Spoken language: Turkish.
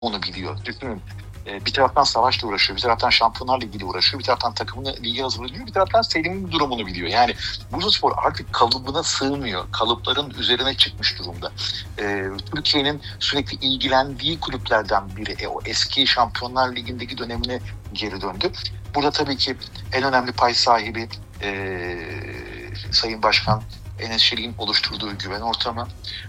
onu biliyor. Düşünün. Bir taraftan savaşla uğraşıyor, bir taraftan Şampiyonlar Ligi'yle uğraşıyor, bir taraftan takımını lige hazırlıyor, bir taraftan Selim'in durumunu biliyor. Yani Bursaspor artık kalıbına sığmıyor. Kalıpların üzerine çıkmış durumda. Türkiye'nin sürekli ilgilendiği kulüplerden biri. O eski Şampiyonlar Ligi'ndeki dönemine geri döndü. Burada tabii ki en önemli pay sahibi Sayın Başkan Enes Şelik'in oluşturduğu güven ortamı.